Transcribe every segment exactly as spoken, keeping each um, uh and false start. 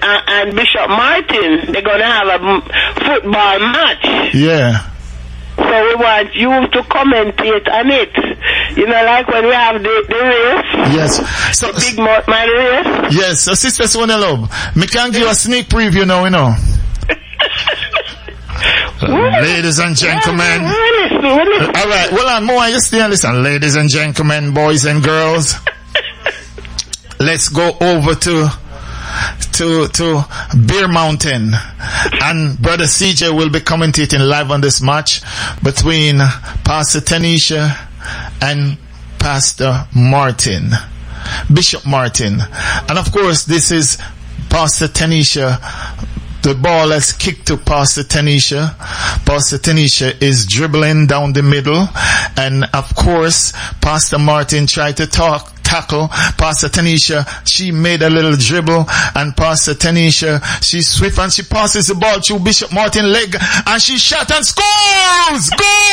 uh, and Bishop Martin, they're gonna have a m- football match. Yeah. So we want you to commentate on it. You know, like when we have the, the race. Yes. So, the big man race. Yes. So, Sister Sonia Love, me can give a sneak preview now, you know. Ladies and gentlemen. All right. Well, on more. You stay and listen. Ladies and gentlemen, boys and girls. Let's go over to to to Bear Mountain, and Brother C J will be commentating live on this match between Pastor Tanisha and Pastor Martin, Bishop Martin. And of course this is Pastor Tanisha. The ball has kicked to Pastor Tanisha. Pastor Tanisha is dribbling down the middle, and of course Pastor Martin tried to talk tackle Pastor Tanisha. She made a little dribble, and Pastor Tanisha, she's swift and she passes the ball to Bishop Martin's leg, and she shot and scores!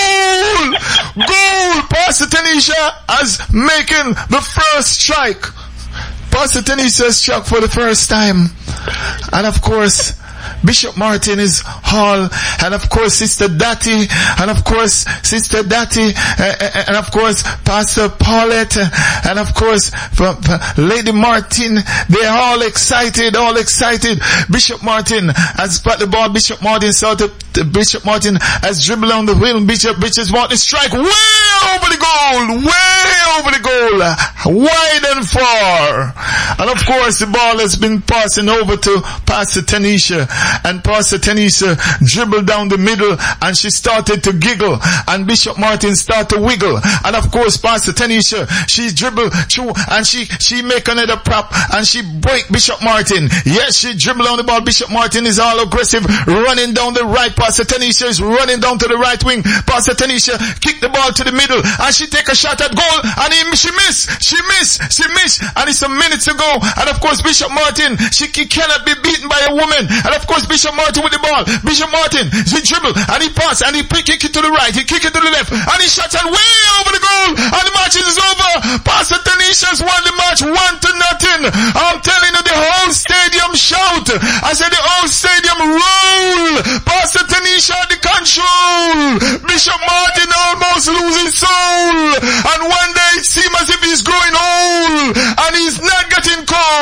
Goal! Goal! Pastor Tanisha is making the first strike. Pastor Tanisha struck for the first time. And of course, Bishop Martin is Hall, and of course Sister Dati, and of course Sister Dati, uh, and of course Pastor Paulette, and of course from, uh, Lady Martin. They're all excited, all excited. Bishop Martin has got the ball. Bishop Martin saw the, the Bishop Martin has dribbled on the wheel. Bishop Bishop Martin strike way over the goal, way over the goal, wide and far. And of course the ball has been passing over to Pastor Tanisha. And Pastor Tanisha dribbled down the middle, and she started to giggle, and Bishop Martin started to wiggle. And of course Pastor Tanisha, she dribbled through, and she, she make another prop, and she break Bishop Martin. Yes, she dribbled on the ball. Bishop Martin is all aggressive, running down the right. Pastor Tanisha is running down to the right wing. Pastor Tanisha kick the ball to the middle, and she take a shot at goal, and he, she miss, she miss, she miss, and it's a minute to go. And of course Bishop Martin, she cannot be beaten by a woman. And of course Bishop Martin with the ball. Bishop Martin, he dribble, and he pass, and he kick it to the right, he kick it to the left, and he shots and way over the goal, and the match is over. Pastor Tanisha's won the match one to nothing. I'm telling you, the whole stadium shout. I said the whole stadium roll. Pastor Tanisha had the control. Bishop Martin almost losing soul, and one day it seems as if he's growing old, and he's not getting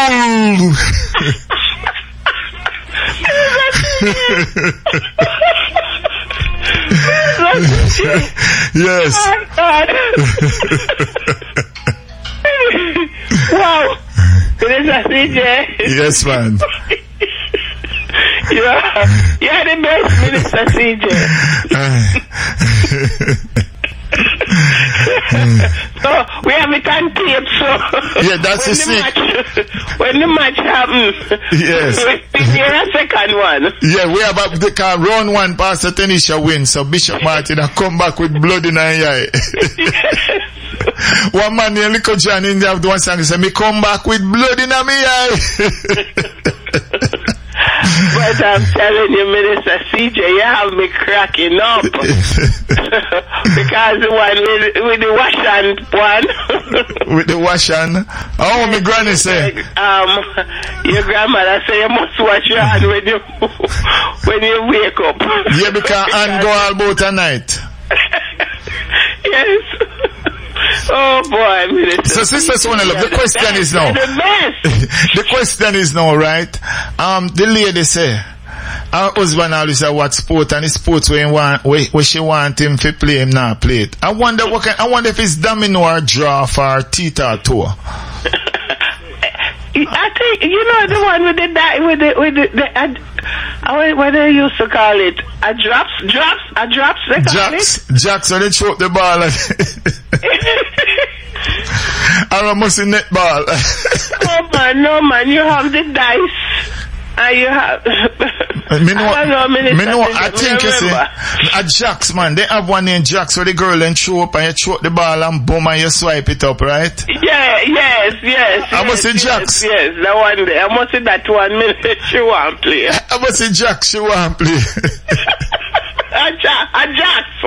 cold. Yes. Wow. Minister C J. Yes, man. Yeah, you're the best, Minister C J. So we have it on tape. So yeah, that's when the, the match, when the match happens, yes, we hear a second one. Yeah, we have a, the car round one. Pastor Tanisha wins, so Bishop Martin has come back with blood in her eye. Yes. One man named Little John in there, one song, he said, "Me come back with blood in my eye." But I'm telling you, Minister C J, you have me cracking up. Because the one with, with the wash-and one. With the wash-and? Oh, my granny say. Um, your grandmother say you must wash your hand when you, when you wake up. Yeah, because hand go all about a night. Yes. Oh boy, Minister. So Sister Sonia Love, the question is now. The best. The question is now, right? Um, the lady say, her husband always say what sport, and the sports where, want, where, where she want him to play, him not play it. I wonder what kind, I wonder if it's domino or draft or teeter tour. I think, you know, the one with the, with the, with the, the uh, what they used to call it, a drops, drops, a drops, they call Jacks, it. Jacks, so they throw the ball. I must net ball. Oh man, no man, you have the dice. And you have, me know, I don't know, Minister, me know, I think you see, remember. a Jacks, man, they have one named Jacks where the girl then throw up and you throw the ball and boom and you swipe it up, right? Yeah, yes, yes. I must yes, say Jacks. Yes, yes, that one there. I must say that one minute she want play. I must say Jacks, she want play. a Jack, a Jacks.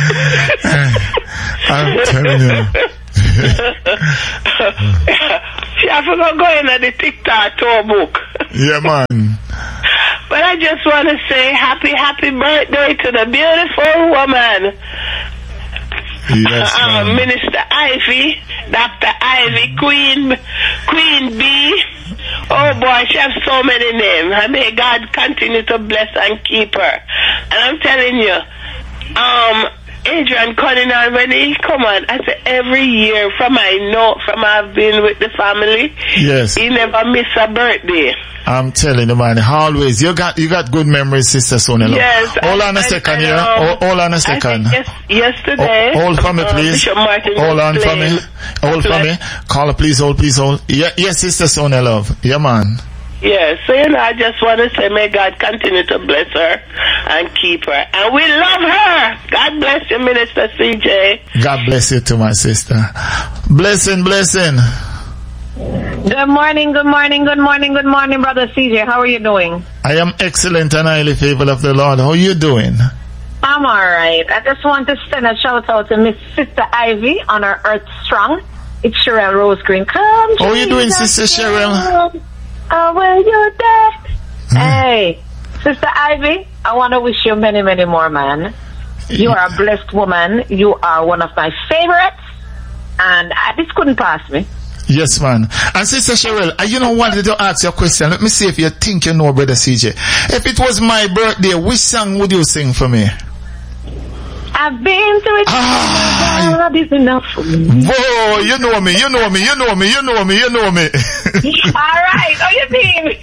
I'm telling you. She have to go in at the TikTok tour book. Yeah, man. But I just want to say happy, happy birthday to the beautiful woman. Yes, uh, Minister Ivy, Doctor Ivy, Queen, Queen B. Oh boy, she has so many names. And may God continue to bless and keep her. And I'm telling you, um, Adrian Cunningham, when he come on, I say every year from I know, from I've been with the family, yes, he never miss a birthday. I'm telling you, man, always. You got you got good memories, Sister Sonia. Yes. Hold on a second, here. Hold, hold on a second. Yes, yesterday. Oh, hold for me, please. Uh, hold on for me. Hold for me. Caller, please hold, please hold. Yeah, yes, Sister Sonia, love. Yeah, man. Yes, so you know, I just want to say may God continue to bless her and keep her. And we love her. God bless you, Minister C J. God bless you too, my sister. Blessing, blessing. Good morning, good morning, good morning, good morning, Brother C J. How are you doing? I am excellent and highly favored of the Lord. How are you doing? I'm alright. I just want to send a shout out to Miss Sister Ivy on her Earth Strong. It's Cheryl Rose Green. Come, how are you doing, Sister Cheryl? Oh, will you there? Hmm. Hey, Sister Ivy, I want to wish you many, many more, man. You are a blessed woman. You are one of my favorites. And I, this couldn't pass me. Yes, man. And Sister Cheryl, I, you know, wanted to ask you a question. Let me see if you think you know, Brother C J. If it was my birthday, which song would you sing for me? I've been through it. Ah, is enough for me. Whoa, you know me, you know me, you know me, you know me, you know me. All right, how you mean?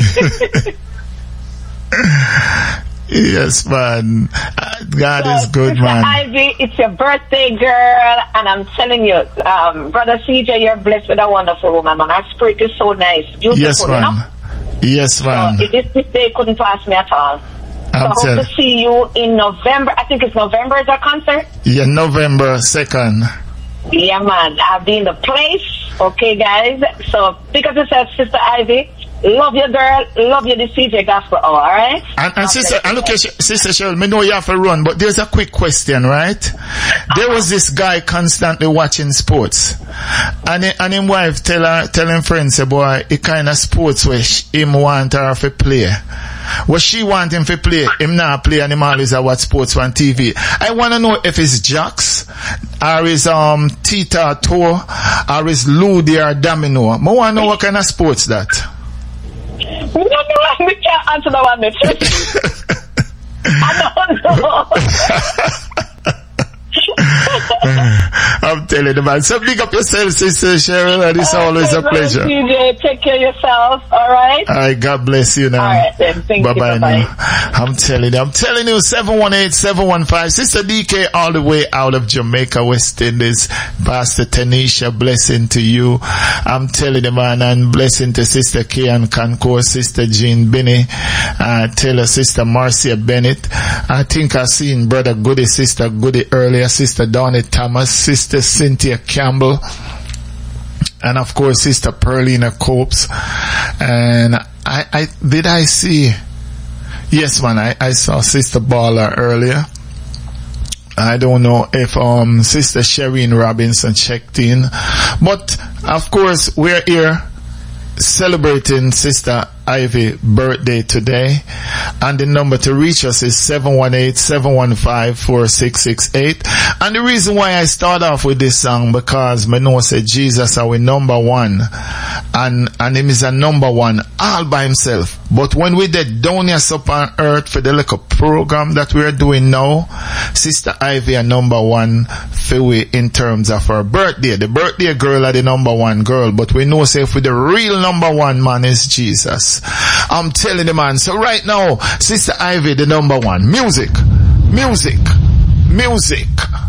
Yes, man. God so, is good, Sister man. Ivy, it's your birthday, girl, and I'm telling you, um, Brother C J, you're blessed with a wonderful woman, man. Her spirit is so nice. Beautiful, yes, man. You know? Yes, man. So, this, this day couldn't pass me at all. So I hope to see you in November. I think it's November is our concert. Yeah, November second. Yeah, man. I'll be in the place. Okay, guys. So pick up yourself, Sister Ivy. Love you, girl. Love you, the C J Gospel Hour, all right? And, and sister, and look, Sister Cheryl, me know you have to run, but there's a quick question, right? Uh-huh. There was this guy constantly watching sports, and he, and his wife tell her, tell him friends, say, boy, it kind of sports where him want her to play. What she want him to play, him not play, and him always watch sports on T V. I want to know if it's jacks, or is um Tita Tour, or is Ludi or Domino. I want to know what kind of sports that. We don't know. We can't answer that one. I don't know. I'm telling you, man. So big up yourself, Sister Cheryl, and it's uh, always a pleasure. C J, take care of yourself, all right? All right, God bless you now. All right, then. Thank bye-bye you. Bye-bye. Now. I'm telling you, I'm telling you, seven one eight, seven one five, Sister D K all the way out of Jamaica, West Indies. Pastor Tanisha, blessing to you. I'm telling you, man, and blessing to Sister Kay and Concourse, Sister Jean Binney, uh, Taylor, Sister Marcia Bennett. I think I seen Brother Goody, Sister Goody earlier, Sister Donnie Thomas, Sister Cynthia Campbell, and of course Sister Perlina Copes. And I, I did I see? Yes, man, I, I saw Sister Baller earlier. I don't know if um Sister Shereen Robinson checked in, but of course we're here celebrating Sister Ivy birthday today, and the number to reach us is seven one eight, seven one five, four six six eight. And the reason why I start off with this song, because I know say Jesus our number one, and and him is a number one all by himself. But when we did down here up on earth for the little program that we are doing now, Sister Ivy a number one for we in terms of her birthday. The birthday girl are the number one girl, but we know say for the real number one man is Jesus. I'm telling you, man. So right now, Sister Ivy, the number one. Music. Music. Music.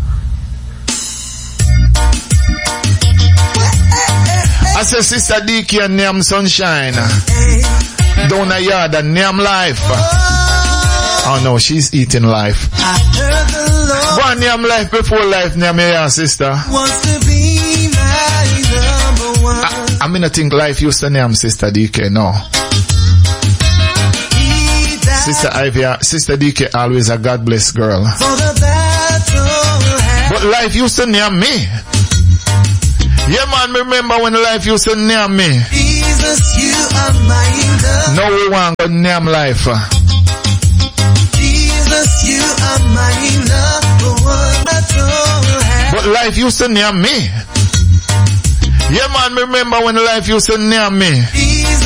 I say Sister D K and Niam Sunshine. Down a yard and Niam Life. Oh no, she's eating life. Go on Niam Life before life, Niam here, sister. I, I mean, I think life used to name Sister D K, no. Sister Ivy, Sister D K always a God bless girl. But life used to name me. Yeah, man, remember when life used to name me. Jesus, you are my love. Now we want to name life. Uh. Jesus, you are my love. The one that don't have. But life used to name me. Yeah, man, remember when life used to name me.